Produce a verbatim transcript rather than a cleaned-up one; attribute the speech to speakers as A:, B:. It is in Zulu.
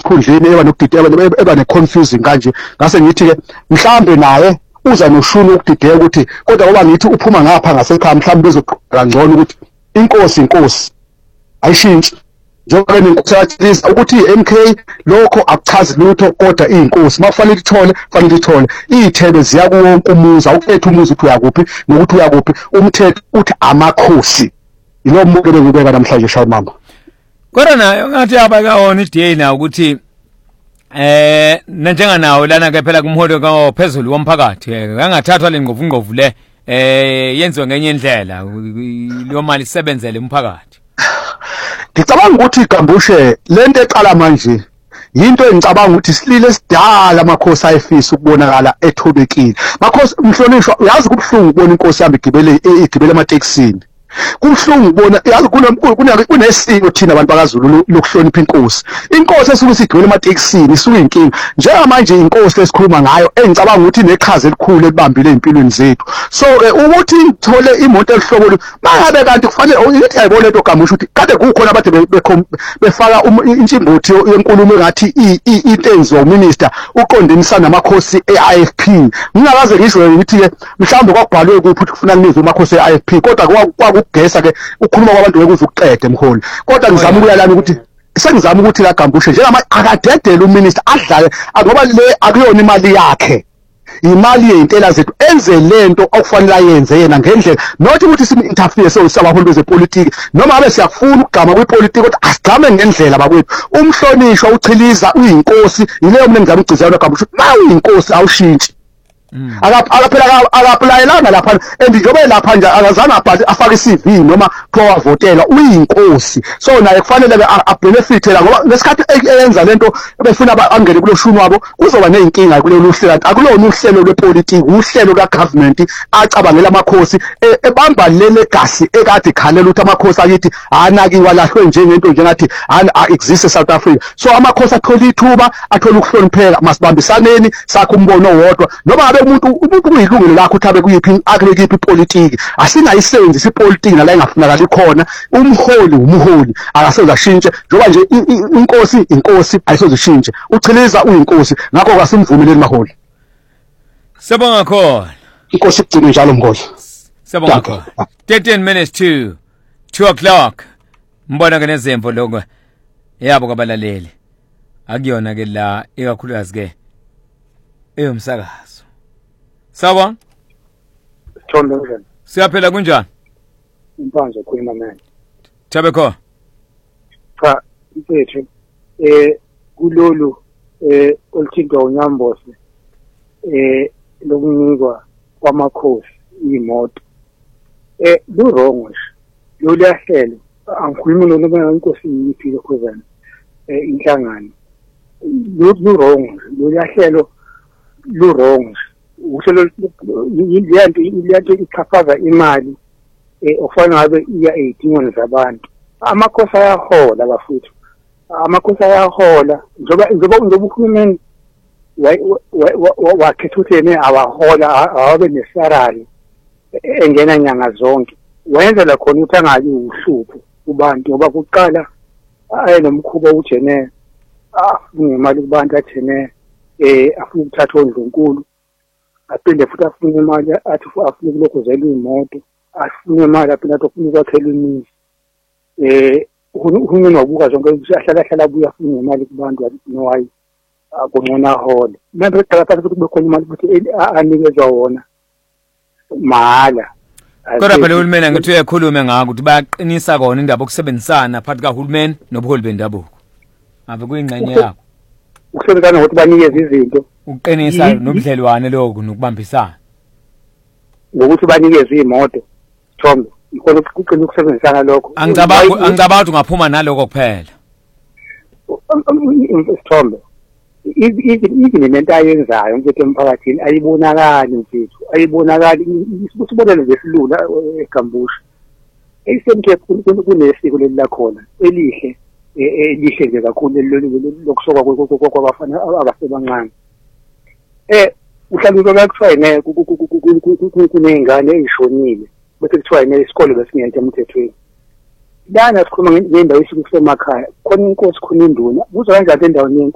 A: esikhundleni eba nokudideka eba ne-confusing kanje ngase ngithi-ke mhlambe naye uza noshuni ukudideka ukuthi kodwa ngoba ngithi uphuma ngapha ngasekhaya mhlawumbe bezoqala kangcono ukuthi inkosi inkosi ayishintshi njengoba nenkosi ukuthi i-M K lokho akuchazi lutho kodwa iyinkosi makufanele ithole fanele ithole iy'thebe ziya kuwonke umuzi awukhethe umuzi ukuthi uyakuphi nokuthi uyakuphi umthetho uthi amakhosi yilo muntu bengibeka namhlanje shawu mama.
B: Kodwa nayo ngathi abakawona i-D A na ukuthi eh njenganawo lana ke phela kumholi kaphezulu womphakathi angathathwa le ngqovu ngqovu le eh yenziwe ngenye indlela leyo mali isebenzele umphakathi.
A: Ngicabanga ukuthi igambushe lento eqala manje yinto engicabanga ukuthi silile sidala amakhosi ayefisa ukubonakala ethobekile. Makhosi umhlonishwa uyazi kubhlungu ukubona inkosi yami igibele igibele ematekisini. Kubuhlungu ukubona yazi kunesiko thina abantu bakaZulu lokuhlonipha inkosi. Inkosi esuke sigcwele ematekisini isuke inkinga. Njengamanje inkosi lesikhuluma ngayo engicabanga ukuthi ineqhaza elikhulu elibambile empilweni zethu. So ke ukuthi ithole imoto elihlobo bangabe kanti kufanele ukuthi ayibone lento gamusha ukuthi kade kukhona abade befaka intshimbothi yenkulumo engathi intenzo minister uqondisana namakhosi e-I F P. Ngingakaze ngisho ukuthi ke mhlawumbe kwakubhalwe kuphi ukuthi kufanele nizwe amakhosi e-I F P kodwa kwa ugesa ke ukhuluma kwabantu wekuze ukuqede emholi kodwa ngizama ukuyalana ukuthi sengizama ukuthi la gambushe njengama akadedela uminister adlale ngoba le akuyona imali yakhe imali yezintela zethu enze lento okufanele ayenze yena ngendlela not ukuthi sim interfere so sabaholi bezepolitiki noma abe siyafuna ukugama kwipolitiki kodwa asigame ngendlela bakwethu umhlonishwa uchiliza uyinkosi yileyo mina ngizama ukugcizela gambushe nawe uyinkosi awushintshi akaphela akaaplayelana lapha and njobe lapha nje akazange abhali afake i C V noma kuthiwa votela uyinkosi so naye kufanele abenefit la ngoba ngesikhathi eyenza lento befuna angene kulo shuni wabo kuzoba nezinkinga kulolu hlelo akulona uhlelo lwepolitiki uhlelo kagovernment acabangela amakhosi ebamba le legacy ekade khalela ukuthi amakhosi akithi anakiwa lahlwe njengento njengathi exist eSouth Africa so amakhosi athola ithuba athola ukuhlonipheka masibambisaneni sakho umbono wodwa noma umuntu umuntu kuyilungelo lakho ukuthi abe kuyiphi akubekiphi ipolitiki asingayisebenzisi ipolitiki nala engafunakala khona umholi umholi akasezashintshe njoba nje inkosi inkosi ayisozishintshe uchiliza uyinkosi ngakho kasimvumeleni maholi.
B: Siyabonga khona
A: inkosi igcine njalo mngoli.
B: Siyabonga khona thirteen minutes to two o'clock mbona ke nezemvo lokho yabo kwabalaleli akuyona ke la ikakhulukazi ke eyomsakazo. Sawa?
C: Thondo njani?
B: Siyaphela kunjani?
C: Impanzo khuluma manje.
B: Thabekho.
C: Cha, mfethu eh kulolu eh olithintwa uNyambose eh lokunikwa kwamakhosi imoto. Eh lu wrong nje. Lo lahlelo angikhulumi noma inkosi yiphile khuzana eh inhlangano. Lu wrong lo lahlelo lu wrong. Uhlelo iyanto iyanto ichafaza imali eh ofana ngabe iya eighteen zabantu amakhosi ayahola bafuthu amakhosi ayahola njoba njoba njoba uhulumeni wakhetha ukuthi yena awahola awabe nesalary engena nyanga zonke wenzela khona ukuthi angabi uhlupho kubantu ngoba kuqala ayenomkhuba ukuthi yena afune imali kubantu athene eh afuna ukuthatha ondlunkulu aphinde futhi afune imali athi afune kulokuzela imoto afune imali aphinde afune ukwakhela imizi eh uhulumeni wabuka zonke ahlala hlala abuya afune imali kubantu nowayi akungona hole manje qala phansi ukuthi kube khona imali futhi anikezwa wona mahala.
B: Kodwa phela uhulumeni ngithi uyakhuluma ngako ukuthi bayaqinisa kona indaba okusebenzisana phakathi kahulumeni nobuholi bendabuko ave kuyingxenye yakho
C: ukusebenzana ukuthi banikeze izinto
B: uqinisa nobudlelwane lokho nokubambisana
C: ngokuthi banikeze imoto Thombe ikhona ukuqina ukusebenzisana lokho
B: angicabanga angicabanga ukuthi ungaphuma naloko kuphela
C: Thombe even lento ayenzayo mfethu emphakathini ayibonakali mfethu ayibonakali sibonele ngesilula eGambusha eyisemke kunesiko leli lakhona elihle elihle nje kakhulu lokusokwa kwabafana abasebancane eh uhlaluko lakuthiwa ine kunezingane ezishonile bese kuthiwa ine isikole besingente emthethweni lana sikhuluma ngendawo esikukusemakhaya khona inkosi khona induna kuzwa kanjani endaweni